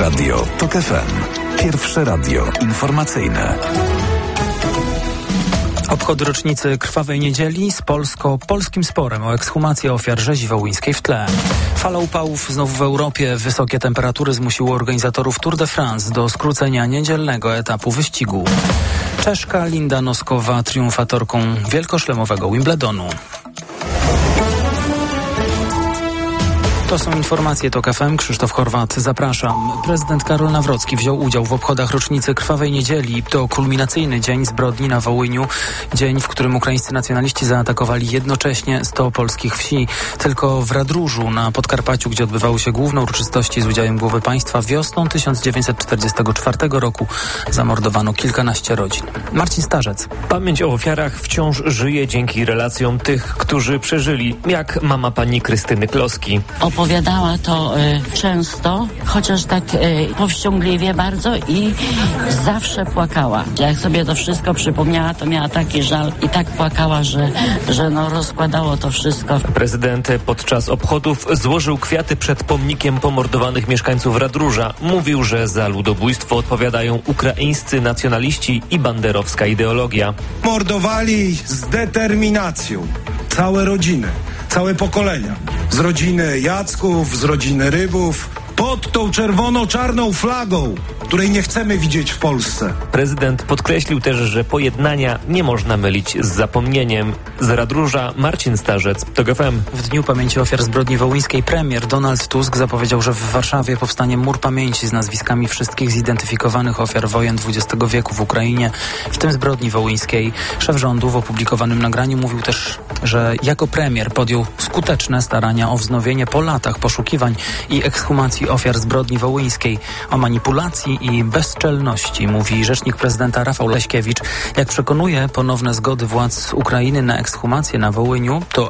Radio TOK FM. Pierwsze radio informacyjne. Obchody rocznicy Krwawej Niedzieli z polskim sporem o ekshumację ofiar rzezi wołyńskiej w tle. Fala upałów znów w Europie. Wysokie temperatury zmusiły organizatorów Tour de France do skrócenia niedzielnego etapu wyścigu. Czeszka Linda Noskowa triumfatorką wielkoszlemowego Wimbledonu. To są informacje TOK FM. Krzysztof Horwat, zapraszam. Prezydent Karol Nawrocki wziął udział w obchodach rocznicy Krwawej Niedzieli. To kulminacyjny dzień zbrodni na Wołyniu. Dzień, w którym ukraińscy nacjonaliści zaatakowali jednocześnie 100 polskich wsi. Tylko w Radróżu na Podkarpaciu, gdzie odbywały się główne uroczystości z udziałem głowy państwa, wiosną 1944 roku zamordowano kilkanaście rodzin. Marcin Starzec. Pamięć o ofiarach wciąż żyje dzięki relacjom tych, którzy przeżyli, jak mama pani Krystyny Kloski. Opowiadała to często, chociaż tak powściągliwie bardzo i zawsze płakała. Jak sobie to wszystko przypomniała, to miała taki żal i tak płakała, że rozkładało to wszystko. Prezydent podczas obchodów złożył kwiaty przed pomnikiem pomordowanych mieszkańców Radróża. Mówił, że za ludobójstwo odpowiadają ukraińscy nacjonaliści i banderowska ideologia. Mordowali z determinacją całe rodziny, całe pokolenia. Z rodziny Jacków, z rodziny Rybów, pod tą czerwono-czarną flagą, której nie chcemy widzieć w Polsce. Prezydent podkreślił też, że pojednania nie można mylić z zapomnieniem. Z Radróża Marcin Starzec, TOK FM. W Dniu Pamięci Ofiar Zbrodni Wołyńskiej premier Donald Tusk zapowiedział, że w Warszawie powstanie mur pamięci z nazwiskami wszystkich zidentyfikowanych ofiar wojen XX wieku w Ukrainie, w tym zbrodni wołyńskiej. Szef rządu w opublikowanym nagraniu mówił też, że jako premier podjął skuteczne starania o wznowienie po latach poszukiwań i ekshumacji ofiar zbrodni wołyńskiej. O manipulacji i bezczelności mówi rzecznik prezydenta Rafał Leśkiewicz. Jak przekonuje, ponowne zgody władz Ukrainy na ekshumację na Wołyniu to